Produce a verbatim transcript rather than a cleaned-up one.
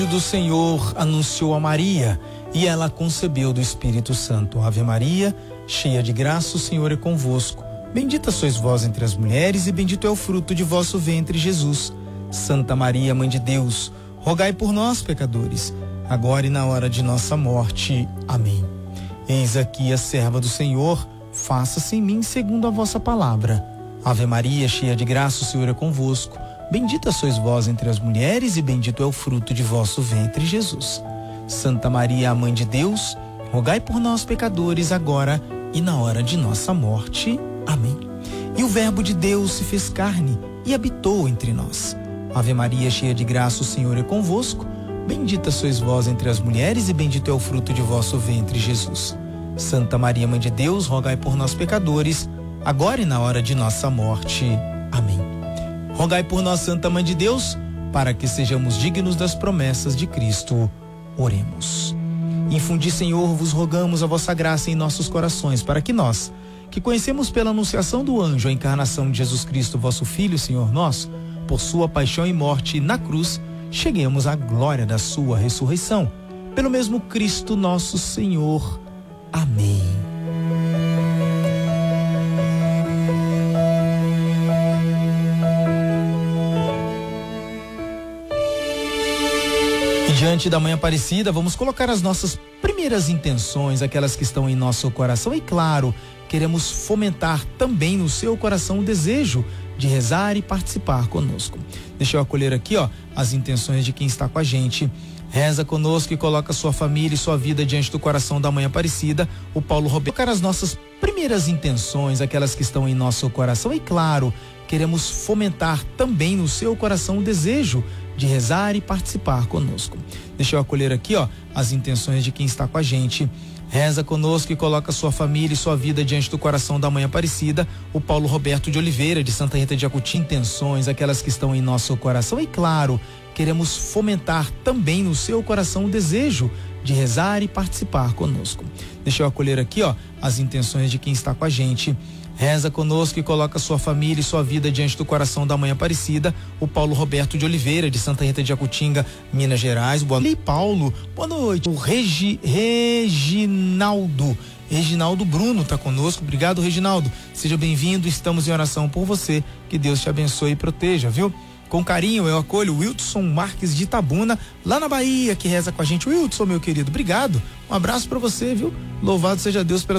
do Senhor anunciou a Maria e ela concebeu do Espírito Santo. Ave Maria, cheia de graça, o Senhor é convosco. Bendita sois vós entre as mulheres e bendito é o fruto de vosso ventre, Jesus. Santa Maria, Mãe de Deus, rogai por nós, pecadores, agora e na hora de nossa morte. Amém. Eis aqui a serva do Senhor, faça-se em mim segundo a vossa palavra. Ave Maria, cheia de graça, o Senhor é convosco. Bendita sois vós entre as mulheres e bendito é o fruto de vosso ventre, Jesus. Santa Maria, Mãe de Deus, rogai por nós, pecadores, agora e na hora de nossa morte. Amém. E o Verbo de Deus se fez carne e habitou entre nós. Ave Maria, cheia de graça, o Senhor é convosco. Bendita sois vós entre as mulheres e bendito é o fruto de vosso ventre, Jesus. Santa Maria, Mãe de Deus, rogai por nós, pecadores, agora e na hora de nossa morte. Amém. Rogai por nós, Santa Mãe de Deus, para que sejamos dignos das promessas de Cristo. Oremos. Infundi, Senhor, vos rogamos a vossa graça em nossos corações, para que nós, que conhecemos pela anunciação do anjo a encarnação de Jesus Cristo, vosso Filho, Senhor nosso, por sua paixão e morte na cruz, cheguemos à glória da sua ressurreição. Pelo mesmo Cristo nosso Senhor. Amém. E diante da Mãe Aparecida, vamos colocar as nossas primeiras intenções, aquelas que estão em nosso coração. E claro, queremos fomentar também no seu coração o desejo de rezar e participar conosco. Deixa eu acolher aqui, ó, as intenções de quem está com a gente. Reza conosco e coloca sua família e sua vida diante do coração da Mãe Aparecida, o Paulo Roberto. Colocar as nossas primeiras intenções, aquelas que estão em nosso coração. E claro, queremos fomentar também no seu coração o desejo de rezar e participar conosco. Deixa eu acolher aqui, ó, as intenções de quem está com a gente. Reza conosco e coloca sua família e sua vida diante do coração da Mãe Aparecida, o Paulo Roberto de Oliveira, de Santa Rita de Jacuti. Intenções, aquelas que estão em nosso coração. E claro, queremos fomentar também no seu coração o desejo de rezar e participar conosco. Deixa eu acolher aqui, ó, as intenções de quem está com a gente. Reza conosco e coloca sua família e sua vida diante do coração da Mãe Aparecida, o Paulo Roberto de Oliveira, de Santa Rita de Jacutinga, Minas Gerais. Boa noite, Paulo. Boa noite. O Regi, Reginaldo. Reginaldo Bruno está conosco. Obrigado, Reginaldo. Seja bem-vindo. Estamos em oração por você. Que Deus te abençoe e proteja, viu? Com carinho eu acolho o Wilson Marques de Itabuna, lá na Bahia, que reza com a gente. Wilson, meu querido, obrigado. Um abraço para você, viu? Louvado seja Deus pela